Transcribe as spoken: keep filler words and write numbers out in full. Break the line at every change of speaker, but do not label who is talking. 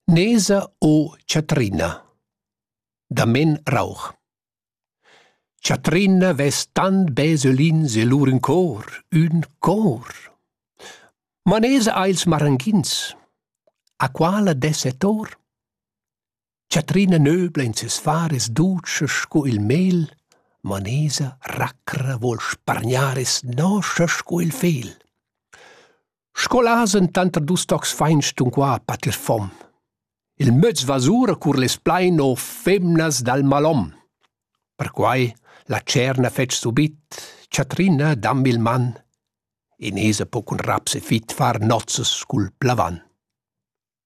Nesa o Chatrina da Men Rauch. Chatrina ves tant beselins e lur un cor, un cor. Ma Nesa ha ils maranghins, a quala desetor? Chatrina nöbla in ses fares duces sco il mel, ma Nesa racra vol spargnares noscia sco il fel. Scolasen tanter dus tocs feinstun qua patir fom. Il möz vasura cur les plain o femnas dal malom. Per quai la cerna fetg subit, Chatrina dammi il man, e Nesa po cun raps e fit far nozzas cul plavan.